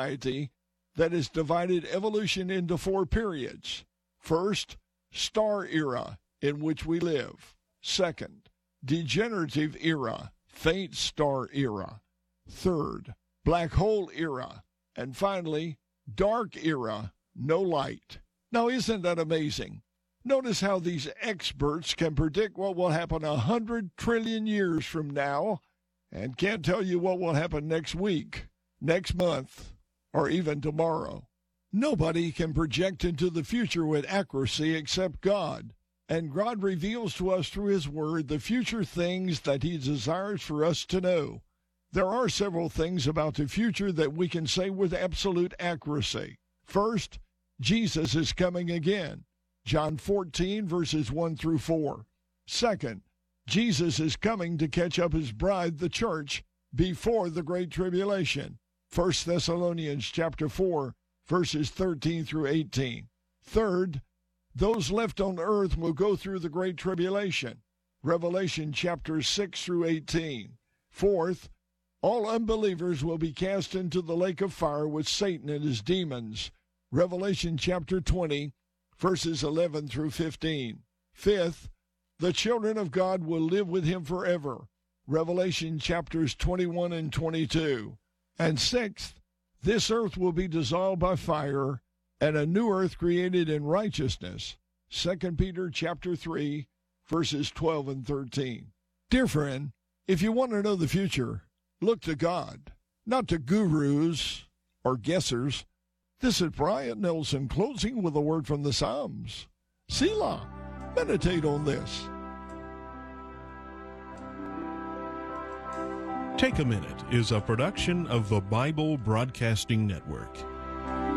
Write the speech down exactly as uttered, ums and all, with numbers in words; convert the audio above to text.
society that has divided evolution into four periods. First, star era, in which we live. Second, degenerative era, faint star era. Third, black hole era. And finally, dark era, no light. Now, isn't that amazing? Notice how these experts can predict what will happen a hundred trillion years from now and can't tell you what will happen next week, next month, or even tomorrow. Nobody can project into the future with accuracy except God, and God reveals to us through His Word the future things that He desires for us to know. There are several things about the future that we can say with absolute accuracy. First, Jesus is coming again. John fourteen, verses one through four. Second, Jesus is coming to catch up His bride, the church, before the Great Tribulation. First Thessalonians chapter four, verses thirteen through eighteen. Third, those left on earth will go through the Great Tribulation. Revelation chapter six through eighteen. Fourth, all unbelievers will be cast into the lake of fire with Satan and his demons. Revelation chapter twenty, verses eleven through fifteen. Fifth, the children of God will live with Him forever. Revelation chapters twenty-one and twenty-two. And sixth, this earth will be dissolved by fire, and a new earth created in righteousness. Second Peter chapter three, verses twelve and thirteen. Dear friend, if you want to know the future, look to God, not to gurus or guessers. This is Brian Nelson closing with a word from the Psalms. Selah, meditate on this. Take a Minute is a production of the Bible Broadcasting Network.